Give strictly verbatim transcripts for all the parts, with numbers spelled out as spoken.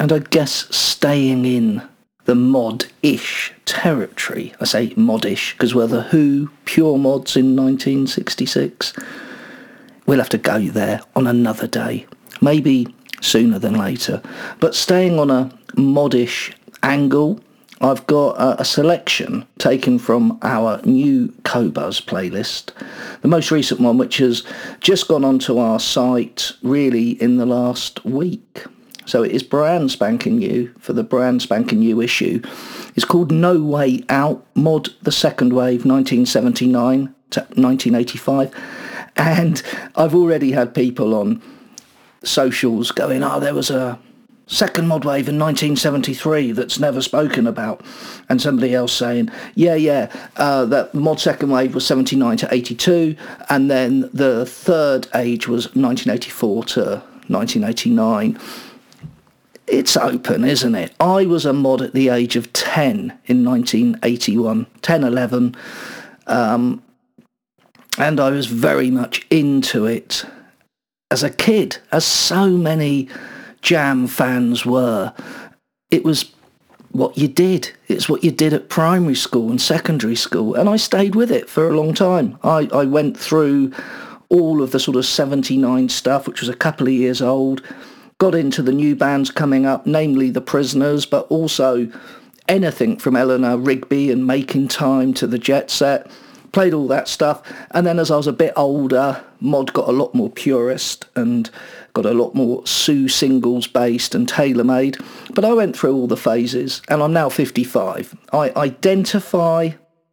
and I guess staying in the mod-ish territory. I say mod-ish because we're the Who Pure Mods in nineteen sixty-six. We'll have to go there on another day, maybe sooner than later. But staying on a modish angle, I've got a, a selection taken from our new Qobuz playlist, the most recent one, which has just gone onto our site really in the last week. So it is brand spanking new for the brand spanking new issue. It's called No Way Out, Mod the Second Wave, nineteen seventy-nine to nineteen eighty-five. And I've already had people on socials going, oh, there was a second mod wave in nineteen seventy-three that's never spoken about. And somebody else saying, yeah, yeah, uh, that mod second wave was seventy-nine to eighty-two. And then the third age was nineteen eighty-four to nineteen eighty-nine. It's open, isn't it? I was a mod at the age of ten in nineteen eighty-one, ten, eleven. Um, and I was very much into it as a kid, as so many Jam fans were. It was what you did. It's what you did at primary school and secondary school. And I stayed with it for a long time. I, I went through all of the sort of seventy-nine stuff, which was a couple of years old, got into the new bands coming up, namely The Prisoners, but also anything from Eleanor Rigby and Making Time to the Jet Set. Played all that stuff. And then as I was a bit older, mod got a lot more purist and got a lot more Sue singles based and tailor-made. But I went through all the phases, and I'm now fifty-five. I identify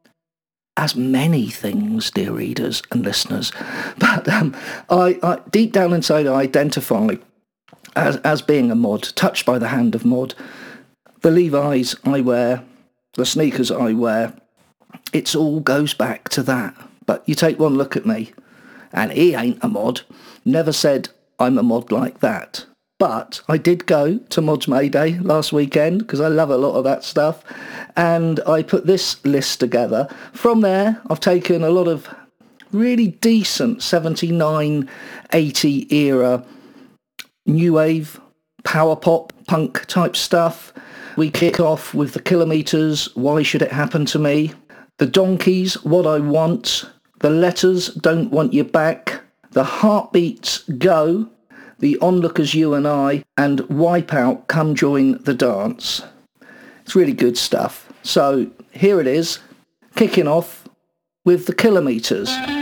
as many things, dear readers and listeners, but um, I, I deep down inside I identify as, as being a mod, touched by the hand of mod. The Levi's I wear, the sneakers I wear, it all goes back to that. But you take one look at me, and he ain't a mod. Never said I'm a mod like that. But I did go to Mods Mayday last weekend because I love a lot of that stuff. And I put this list together. From there, I've taken a lot of really decent seventy-nine, eighty era new wave, power pop, punk type stuff. We kick off with the Kilometers, Why Should It Happen to Me? The Donkeys, What I Want. The Letters, Don't Want You Back. The Heartbeats, Go. The Onlookers, You and I. And Wipeout, Come Join the Dance. It's really good stuff. So here it is, kicking off with the Kilometers.